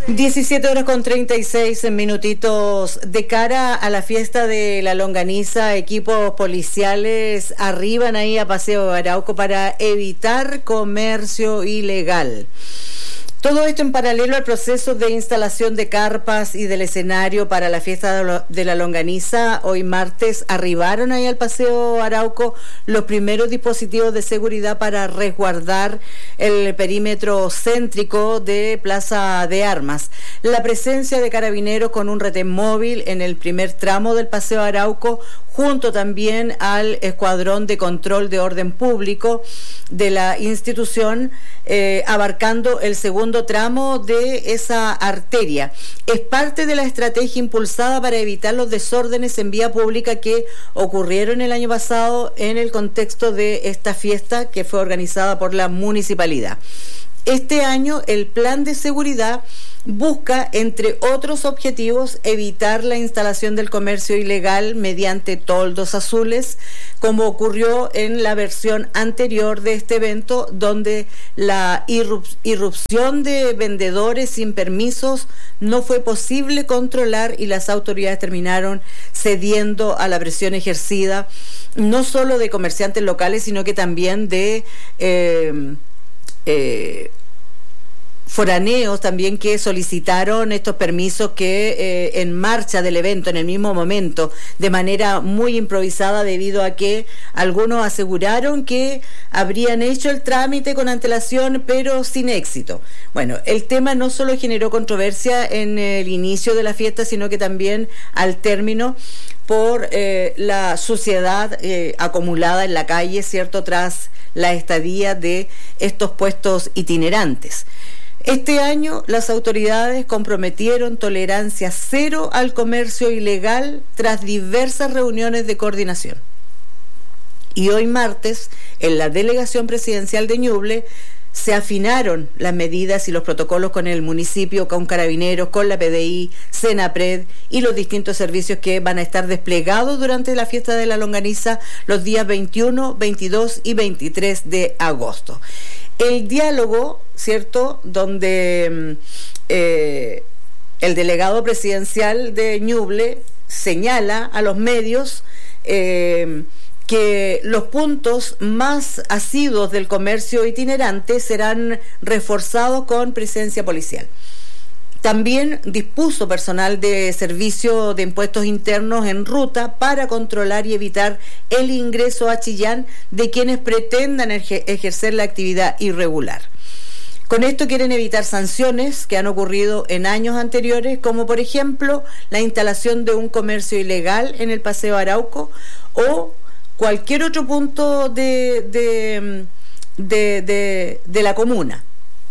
17:36 de cara a la fiesta de la longaniza, equipos policiales arriban ahí a Paseo Arauco para evitar comercio ilegal. Todo esto en paralelo al proceso de instalación de carpas y del escenario para la fiesta de la longaniza. Hoy martes arribaron ahí al Paseo Arauco los primeros dispositivos de seguridad para resguardar el perímetro céntrico de Plaza de Armas. La presencia de carabineros con un retén móvil en el primer tramo del Paseo Arauco, junto también al escuadrón de control de orden público de la institución, abarcando el segundo tramo de esa arteria. Es parte de la estrategia impulsada para evitar los desórdenes en vía pública que ocurrieron el año pasado en el contexto de esta fiesta que fue organizada por la municipalidad. Este año el plan de seguridad busca, entre otros objetivos, evitar la instalación del comercio ilegal mediante toldos azules, como ocurrió en la versión anterior de este evento, donde la irrupción de vendedores sin permisos no fue posible controlar y las autoridades terminaron cediendo a la presión ejercida, no solo de comerciantes locales, sino que también de foraneos también que solicitaron estos permisos que en marcha del evento, en el mismo momento, de manera muy improvisada, debido a que algunos aseguraron que habrían hecho el trámite con antelación, pero sin éxito. Bueno, el tema no solo generó controversia en el inicio de la fiesta, sino que también al término, por la suciedad acumulada en la calle, ¿cierto?, tras la estadía de estos puestos itinerantes. Este año las autoridades comprometieron tolerancia cero al comercio ilegal tras diversas reuniones de coordinación. Y hoy martes, en la delegación presidencial de Ñuble, se afinaron las medidas y los protocolos con el municipio, con Carabineros, con la PDI, Senapred y los distintos servicios que van a estar desplegados durante la fiesta de la longaniza los días 21, 22 y 23 de agosto. El diálogo, ¿cierto?, donde el delegado presidencial de Ñuble señala a los medios que los puntos más asiduos del comercio itinerante serán reforzados con presencia policial. También dispuso personal de servicio de impuestos internos en ruta para controlar y evitar el ingreso a Chillán de quienes pretendan ejercer la actividad irregular. Con esto quieren evitar sanciones que han ocurrido en años anteriores, como por ejemplo la instalación de un comercio ilegal en el Paseo Arauco o cualquier otro punto de la comuna.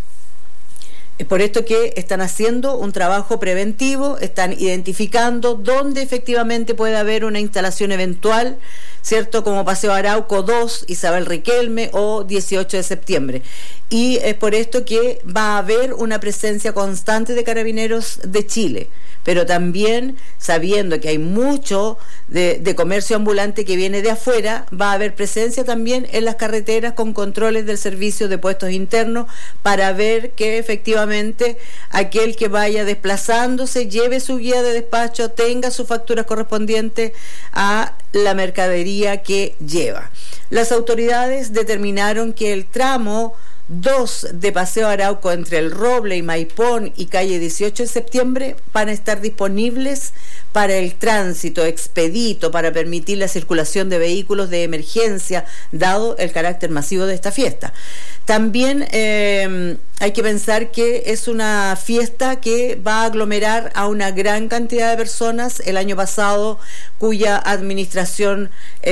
Es por esto que están haciendo un trabajo preventivo, están identificando dónde efectivamente puede haber una instalación eventual, ¿cierto?, como Paseo Arauco 2, Isabel Riquelme o 18 de septiembre. Y es por esto que va a haber una presencia constante de Carabineros de Chile, pero también sabiendo que hay mucho de comercio ambulante que viene de afuera, va a haber presencia también en las carreteras con controles del servicio de puestos internos para ver que efectivamente aquel que vaya desplazándose lleve su guía de despacho, tenga sus facturas correspondientes a la mercadería que lleva. Las autoridades determinaron que el tramo 2 de Paseo Arauco entre El Roble y Maipón y calle 18 de septiembre van a estar disponibles para el tránsito expedito, para permitir la circulación de vehículos de emergencia, dado el carácter masivo de esta fiesta. También hay que pensar que es una fiesta que va a aglomerar a una gran cantidad de personas. El año pasado, cuya administración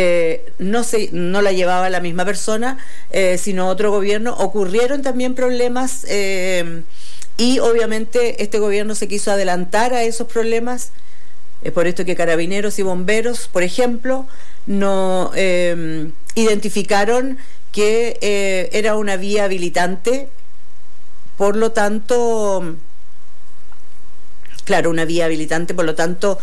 no la llevaba la misma persona, sino otro gobierno, ocurrieron también problemas y obviamente este gobierno se quiso adelantar a esos problemas. Es por esto que Carabineros y Bomberos, por ejemplo, no identificaron que era una vía habilitante, por lo tanto, una vía habilitante, por lo tanto,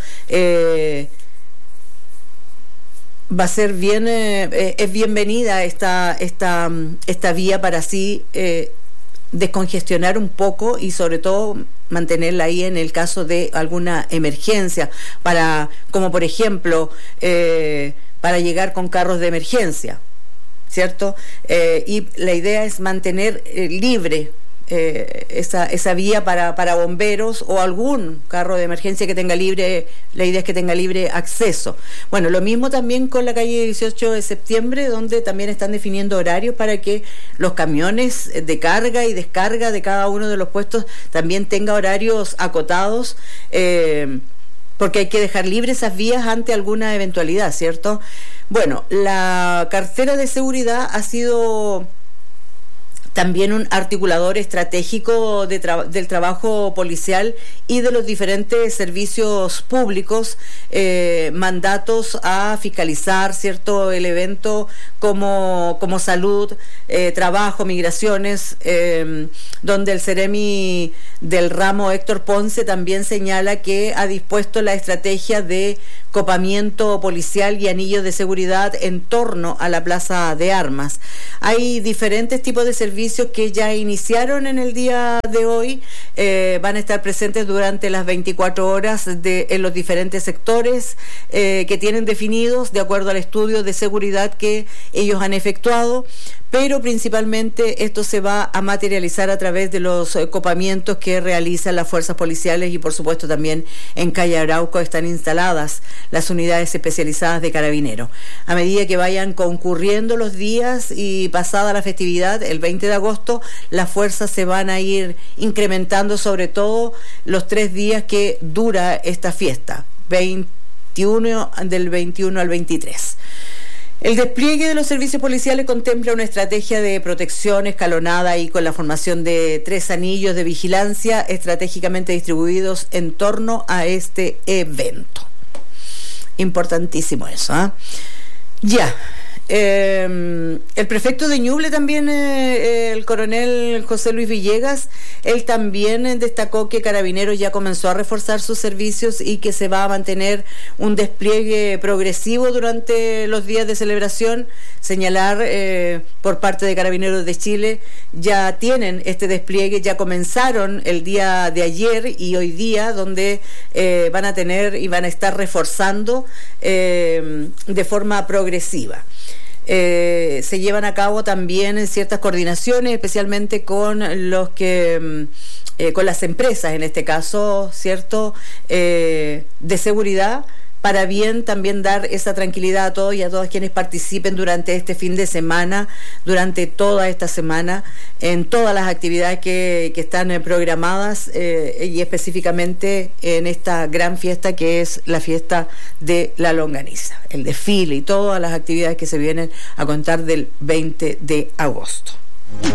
va a ser es bienvenida esta vía para así descongestionar un poco y sobre todo mantenerla ahí en el caso de alguna emergencia, como por ejemplo para llegar con carros de emergencia, ¿cierto? Y la idea es mantener libre esa vía para bomberos o algún carro de emergencia que tenga libre, la idea es que tenga libre acceso. Bueno, lo mismo también con la calle 18 de septiembre, donde también están definiendo horarios para que los camiones de carga y descarga de cada uno de los puestos también tenga horarios acotados, porque hay que dejar libres esas vías ante alguna eventualidad, ¿cierto? Bueno, la cartera de seguridad ha sido también un articulador estratégico del trabajo policial y de los diferentes servicios públicos, mandatos a fiscalizar, ¿cierto?, el evento como salud, trabajo, migraciones, donde el Seremi del ramo Héctor Ponce también señala que ha dispuesto la estrategia de copamiento policial y anillos de seguridad en torno a la Plaza de Armas. Hay diferentes tipos de servicios que ya iniciaron en el día de hoy, van a estar presentes durante las 24 horas en los diferentes sectores que tienen definidos de acuerdo al estudio de seguridad que ellos han efectuado, pero principalmente esto se va a materializar a través de los copamientos que realizan las fuerzas policiales y por supuesto también en Calle Arauco están instaladas las unidades especializadas de Carabineros. A medida que vayan concurriendo los días y pasada la festividad, el 20 de agosto, las fuerzas se van a ir incrementando, sobre todo los 3 días que dura esta fiesta, del 21 al 23. El despliegue de los servicios policiales contempla una estrategia de protección escalonada y con la formación de 3 anillos de vigilancia estratégicamente distribuidos en torno a este evento. Importantísimo eso, ¿eh? Ya. El prefecto de Ñuble también, el coronel José Luis Villegas, él también destacó que Carabineros ya comenzó a reforzar sus servicios y que se va a mantener un despliegue progresivo durante los días de celebración. Señalar por parte de Carabineros de Chile, ya tienen este despliegue, ya comenzaron el día de ayer y hoy día, donde van a tener y van a estar reforzando de forma progresiva. Se llevan a cabo también ciertas coordinaciones, especialmente con los que con las empresas, en este caso, ¿cierto?, de seguridad, para bien también dar esa tranquilidad a todos y a todas quienes participen durante este fin de semana, durante toda esta semana, en todas las actividades que están programadas y específicamente en esta gran fiesta que es la fiesta de la longaniza, el desfile y todas las actividades que se vienen a contar del 20 de agosto.